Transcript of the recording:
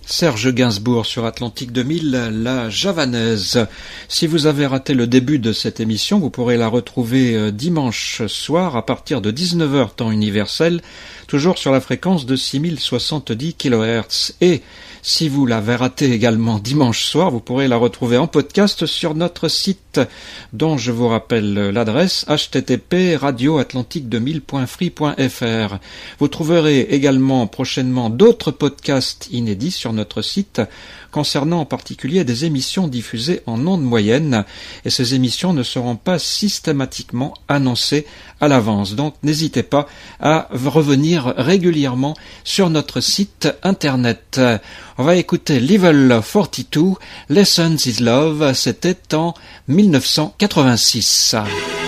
Serge Gainsbourg sur Atlantique 2000, la javanaise. Si vous avez raté le début de cette émission, vous pourrez la retrouver dimanche soir à partir de 19h temps universel, toujours sur la fréquence de 6070 kHz. Et si vous l'avez raté également dimanche soir, vous pourrez la retrouver en podcast sur notre site, dont je vous rappelle l'adresse http://radioatlantique2000.free.fr. Vous trouverez également prochainement d'autres podcasts inédits sur notre site, concernant en particulier des émissions diffusées en ondes moyennes, et ces émissions ne seront pas systématiquement annoncées à l'avance. Donc n'hésitez pas à revenir régulièrement sur notre site internet. On va écouter Level 42, Lessons is Love, c'était en 1986.